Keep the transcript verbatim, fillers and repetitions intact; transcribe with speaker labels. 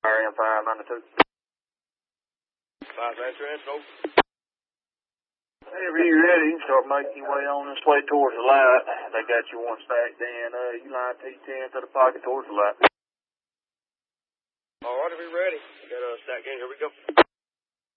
Speaker 1: R M five ninety-two.
Speaker 2: five answer, answer.
Speaker 1: Whenever you're ready, you can start making your way on this way towards the light. They got you one stacked in. Uh, you line T ten to the pocket towards the light.
Speaker 2: All right, we ready. Got a stack in. Here we go.